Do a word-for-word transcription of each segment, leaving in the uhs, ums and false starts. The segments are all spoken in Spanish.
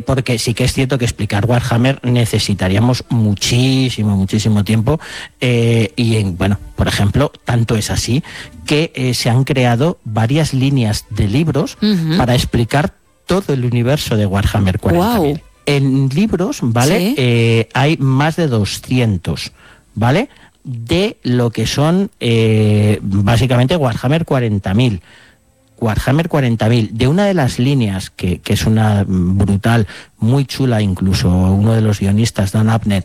porque sí que es cierto que explicar Warhammer necesitaríamos muchísimo, muchísimo tiempo, eh, y en, bueno, por ejemplo, tanto es así que eh, se han creado varias líneas de libros uh-huh. para explicar todo el universo de Warhammer cuarenta mil. Wow. En libros, ¿vale? ¿Sí? Eh, hay más de doscientos, ¿vale? De lo que son eh, básicamente Warhammer cuarenta mil. Warhammer cuarenta mil, de una de las líneas que, que es una brutal, muy chula, incluso uno de los guionistas, Dan Abnett,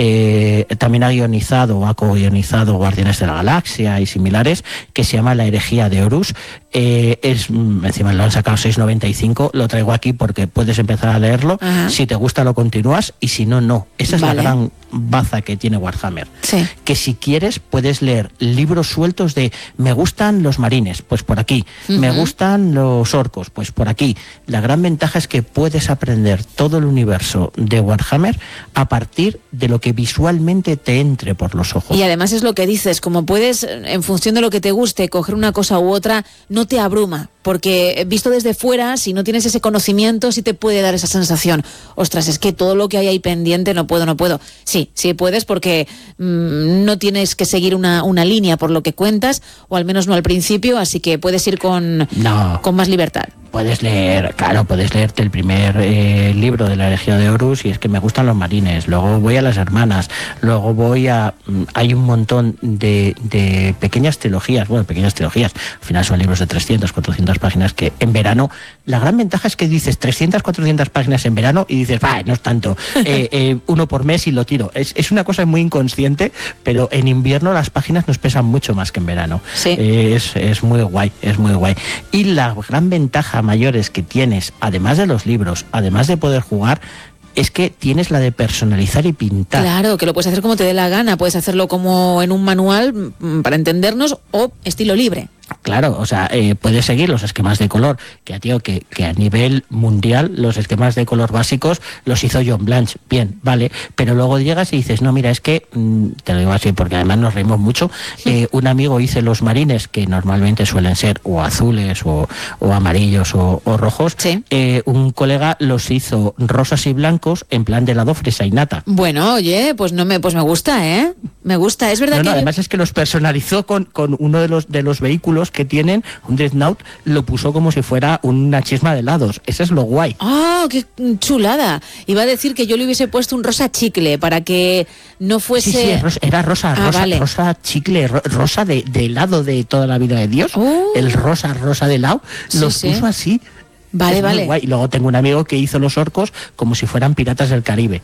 eh, también ha guionizado o ha co-guionizado Guardianes de la Galaxia y similares, que se llama La herejía de Horus. Eh, es, encima lo han sacado seis noventa y cinco, lo traigo aquí porque puedes empezar a leerlo. Ajá. Si te gusta lo continúas y si no, no. Esa es vale. la gran baza que tiene Warhammer. Sí. Que si quieres puedes leer libros sueltos de me gustan los marines, pues por aquí. Uh-huh. Me gustan los orcos, pues por aquí. La gran ventaja es que puedes aprender todo el universo de Warhammer a partir de lo que visualmente te entre por los ojos. Y además es lo que dices, como puedes, en función de lo que te guste, coger una cosa u otra, no te abruma, porque visto desde fuera, si no tienes ese conocimiento, sí te puede dar esa sensación, ostras, es que todo lo que hay ahí pendiente, no puedo, no puedo. Sí, sí puedes, porque mmm, no tienes que seguir una, una línea por lo que cuentas, o al menos no al principio, así que puedes ir con, no. con más libertad. Puedes leer, claro, puedes leerte el primer eh, libro de la herejía de Horus y es que me gustan los marines, luego voy a las hermanas, luego voy a... Hay un montón de, de pequeñas trilogías, bueno, pequeñas trilogías, al final son libros de trescientas, cuatrocientas páginas que en verano, la gran ventaja es que dices trescientas, cuatrocientas páginas en verano y dices, va, no es tanto, eh, eh, uno por mes y lo tiro. Es, es una cosa muy inconsciente, pero en invierno las páginas nos pesan mucho más que en verano. Sí. Eh, es, es muy guay, es muy guay. Y la gran ventaja mayores que tienes, además de los libros, además de poder jugar, es que tienes la de personalizar y pintar. Claro, que lo puedes hacer como te dé la gana, puedes hacerlo como en un manual para entendernos o estilo libre. Claro, o sea, eh, puedes seguir los esquemas de color, que, tío, que, que a nivel mundial los esquemas de color básicos los hizo John Blanche, bien, vale, pero luego llegas y dices, no, mira, es que, mmm, te lo digo así porque además nos reímos mucho, eh, un amigo hizo los marines, que normalmente suelen ser o azules o, o amarillos o, o rojos, sí. eh, un colega los hizo rosas y blancos en plan de helado fresa y nata. Bueno, oye, pues no me, pues me gusta, ¿eh? Me gusta, es verdad no, que... No, además es que los personalizó con, con uno de los, de los vehículos que tienen, un Dreadnought, lo puso como si fuera una chisma de helados. Eso es lo guay. ¡Ah, oh, qué chulada! Iba a decir que yo le hubiese puesto un rosa chicle para que no fuese... Sí, sí, era rosa, ah, rosa, vale. rosa chicle, ro, rosa de, de helado de toda la vida de Dios. Oh. El rosa, rosa de helado, sí, los sí. puso así. Vale, es vale. Muy guay. Y luego tengo un amigo que hizo los orcos como si fueran piratas del Caribe.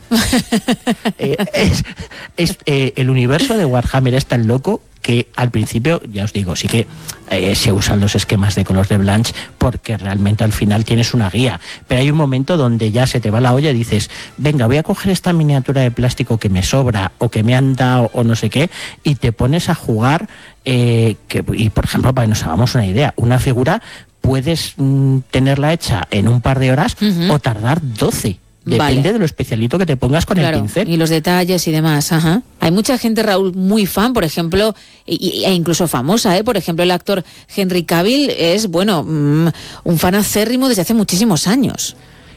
eh, es, es, eh, el universo de Warhammer es tan loco que al principio, ya os digo, sí que eh, se usan los esquemas de color de Blanche porque realmente al final tienes una guía, pero hay un momento donde ya se te va la olla y dices, venga, voy a coger esta miniatura de plástico que me sobra o que me han dado o no sé qué, y te pones a jugar, eh, que, y por ejemplo, para que nos hagamos una idea, una figura puedes mm, tenerla hecha en un par de horas uh-huh. o tardar doce. Depende vale. de lo especialito que te pongas con claro, el pincel. Y los detalles y demás, ajá. Hay mucha gente, Raúl, muy fan, por ejemplo, y, e incluso famosa, ¿eh? Por ejemplo, el actor Henry Cavill es, bueno, mmm, un fan acérrimo desde hace muchísimos años.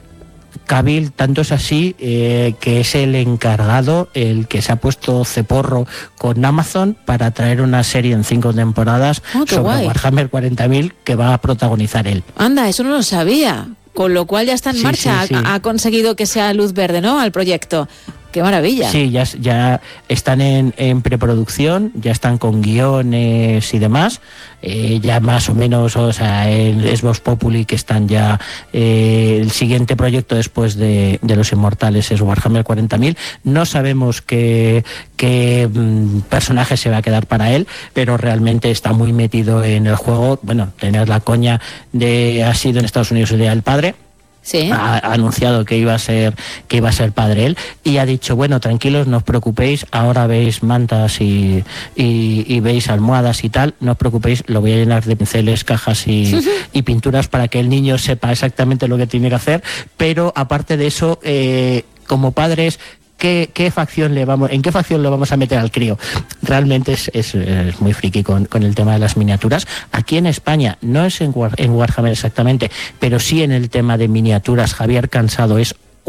Cavill, tanto es así eh, que es el encargado, el que se ha puesto ceporro con Amazon para traer una serie en cinco temporadas oh, sobre guay. Warhammer cuarenta mil que va a protagonizar él. Anda, eso no lo sabía. Con lo cual ya está en sí, marcha, sí, sí. Ha, ha conseguido que sea luz verde, ¿no?, al proyecto. ¡Qué maravilla! Sí, ya, ya están en, en preproducción, ya están con guiones y demás, eh, ya más o menos, o sea, el es Vox Populi, que están ya, eh, el siguiente proyecto después de, de Los Inmortales es Warhammer cuarenta mil, no sabemos qué, qué mmm, personaje se va a quedar para él, pero realmente está muy metido en el juego. Bueno, tener la coña de, ha sido en Estados Unidos el Día del Padre. Sí. Ha, ha anunciado que iba a ser que iba a ser padre él y ha dicho, bueno, tranquilos, no os preocupéis, ahora veis mantas y, y, y veis almohadas y tal, no os preocupéis, lo voy a llenar de pinceles, cajas y, y pinturas para que el niño sepa exactamente lo que tiene que hacer, pero aparte de eso, eh, como padres, ¿Qué, qué facción le vamos, ¿en qué facción lo vamos a meter al crío? Realmente es, es, es muy friki con, con el tema de las miniaturas. Aquí en España, no es en, War, en Warhammer exactamente, pero sí en el tema de miniaturas. Javier Cansado es